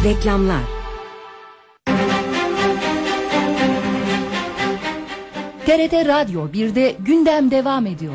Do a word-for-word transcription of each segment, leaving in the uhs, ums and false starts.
Reklamlar. T R T Radyo birde gündem devam ediyor.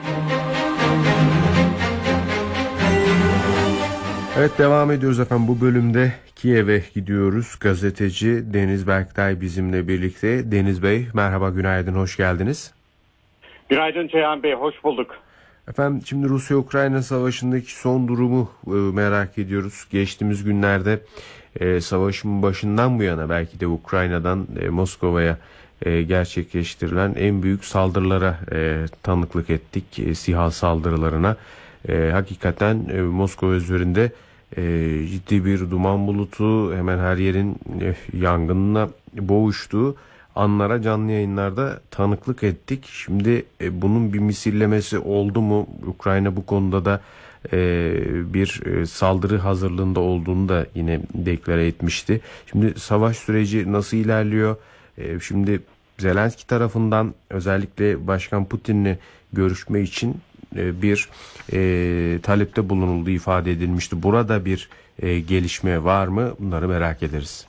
Evet, devam ediyoruz efendim. Bu bölümde Kiev'e gidiyoruz. Gazeteci Deniz Berktay bizimle birlikte. Deniz Bey merhaba, günaydın, hoş geldiniz. Günaydın Ceyhan Bey, hoş bulduk. Efendim, şimdi Rusya-Ukrayna savaşındaki son durumu e, merak ediyoruz. Geçtiğimiz günlerde e, savaşın başından bu yana belki de Ukrayna'dan e, Moskova'ya e, gerçekleştirilen en büyük saldırılara e, tanıklık ettik. E, SİHA saldırılarına. E, hakikaten e, Moskova üzerinde e, ciddi bir duman bulutu, hemen her yerin e, yangınına boğuştuğu anlara canlı yayınlarda tanıklık ettik. Şimdi e, bunun bir misillemesi oldu mu? Ukrayna bu konuda da e, bir e, saldırı hazırlığında olduğunu da yine deklare etmişti. Şimdi savaş süreci nasıl ilerliyor? E, şimdi Zelenski tarafından özellikle Başkan Putin'le görüşme için e, bir e, talepte bulunulduğu ifade edilmişti. Burada bir e, gelişme var mı? Bunları merak ederiz.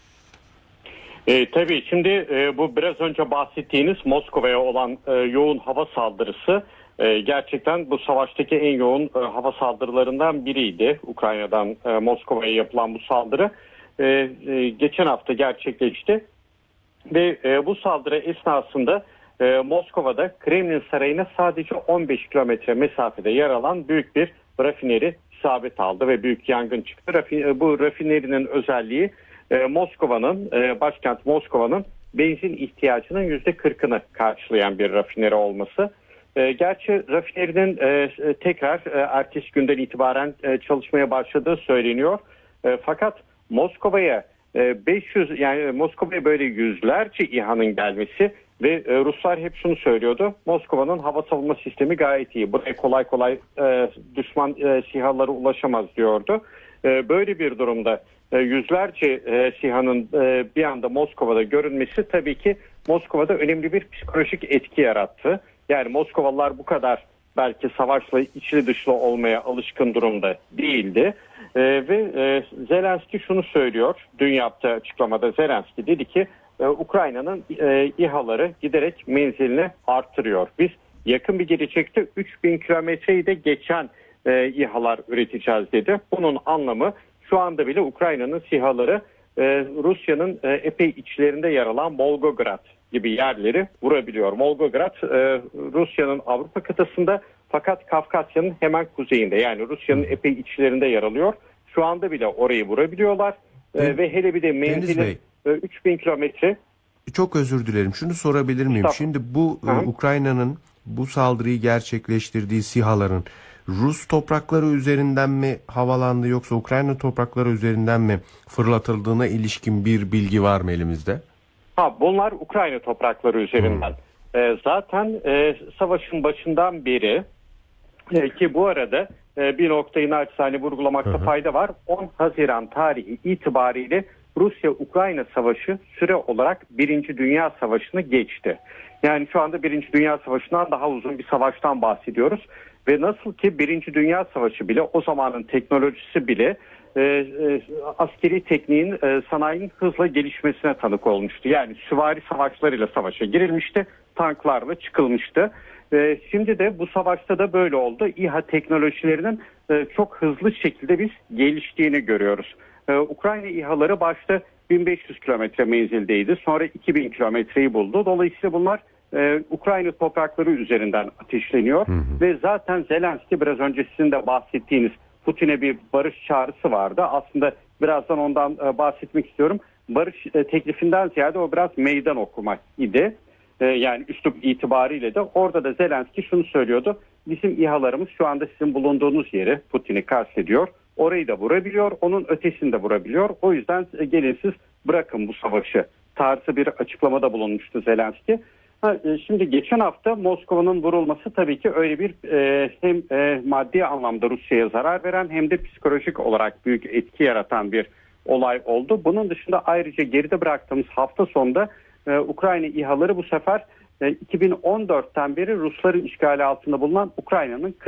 E, tabii şimdi e, bu biraz önce bahsettiğiniz Moskova'ya olan e, yoğun hava saldırısı e, gerçekten bu savaştaki en yoğun e, hava saldırılarından biriydi. Ukrayna'dan e, Moskova'ya yapılan bu saldırı e, e, geçen hafta gerçekleşti ve e, bu saldırı esnasında e, Moskova'da Kremlin Sarayı'na sadece on beş kilometre mesafede yer alan büyük bir rafineri isabet aldı ve büyük yangın çıktı. Rafi, bu rafinerinin özelliği Moskova'nın, başkent Moskova'nın benzin ihtiyacının yüzde kırkını karşılayan bir rafineri olması. Gerçi rafinerinin tekrar ertesi günden itibaren çalışmaya başladığı söyleniyor. Fakat Moskova'ya beş yüz, yani Moskova'ya böyle yüzlerce İHA'nın gelmesi ve Ruslar hep şunu söylüyordu: Moskova'nın hava savunma sistemi gayet iyi, buraya kolay kolay düşman SİHA'lara ulaşamaz diyordu. Böyle bir durumda yüzlerce e, SİHA'nın e, bir anda Moskova'da görünmesi tabii ki Moskova'da önemli bir psikolojik etki yarattı. Yani Moskovalılar bu kadar belki savaşla içli dışlı olmaya alışkın durumda değildi. E, ve e, Zelenski şunu söylüyor. Dün yaptığı açıklamada Zelenski dedi ki e, Ukrayna'nın e, İHA'ları giderek menzilini artırıyor. Biz yakın bir gelecekte üç bin kilometreyi de geçen e, İHA'lar üreteceğiz dedi. Bunun anlamı şu anda bile Ukrayna'nın SİHA'ları e, Rusya'nın e, epey içlerinde yer alan Volgograd gibi yerleri vurabiliyor. Volgograd e, Rusya'nın Avrupa kıtasında, fakat Kafkasya'nın hemen kuzeyinde, yani Rusya'nın epey içlerinde yer alıyor. Şu anda bile orayı vurabiliyorlar e, ve hele bir de menzili e, üç bin kilometre. Çok özür dilerim. Şunu sorabilir miyim? Tabii. Şimdi bu e, Ukrayna'nın bu saldırıyı gerçekleştirdiği SİHA'ların Rus toprakları üzerinden mi havalandı, yoksa Ukrayna toprakları üzerinden mi fırlatıldığına ilişkin bir bilgi var mı elimizde? Ha, bunlar Ukrayna toprakları üzerinden. Hmm. E, zaten e, savaşın başından beri e, ki bu arada e, bir noktayı naçizane vurgulamakta Hı-hı. fayda var. on Haziran tarihi itibariyle Rusya-Ukrayna savaşı süre olarak Birinci Dünya Savaşı'nı geçti. Yani şu anda Birinci Dünya Savaşı'ndan daha uzun bir savaştan bahsediyoruz. Ve nasıl ki Birinci Dünya Savaşı bile, o zamanın teknolojisi bile e, e, askeri tekniğin, e, sanayinin hızla gelişmesine tanık olmuştu. Yani süvari savaşlarıyla savaşa girilmişti, tanklarla çıkılmıştı. E, şimdi de bu savaşta da böyle oldu. İHA teknolojilerinin e, çok hızlı şekilde biz geliştiğini görüyoruz. E, Ukrayna İHA'ları başta bin beş yüz kilometre menzildeydi, sonra iki bin kilometreyi buldu. Dolayısıyla bunlar Ee, Ukrayna toprakları üzerinden ateşleniyor. Hı hı. Ve zaten Zelenski, biraz önce sizin de bahsettiğiniz Putin'e bir barış çağrısı vardı. Aslında birazdan ondan e, bahsetmek istiyorum. Barış e, teklifinden ziyade o biraz meydan okumak idi. E, yani üslup itibariyle de orada da Zelenski şunu söylüyordu: bizim İHA'larımız şu anda sizin bulunduğunuz yeri, Putin'i kastediyor, orayı da vurabiliyor, onun ötesini de vurabiliyor. O yüzden e, gelin siz bırakın bu savaşı tarzı bir açıklamada bulunmuştu Zelenski. Ha, şimdi geçen hafta Moskova'nın vurulması tabii ki öyle bir e, hem e, maddi anlamda Rusya'ya zarar veren hem de psikolojik olarak büyük etki yaratan bir olay oldu. Bunun dışında ayrıca geride bıraktığımız hafta sonunda e, Ukrayna İHA'ları bu sefer e, iki bin on dörtten beri Rusların işgali altında bulunan Ukrayna'nın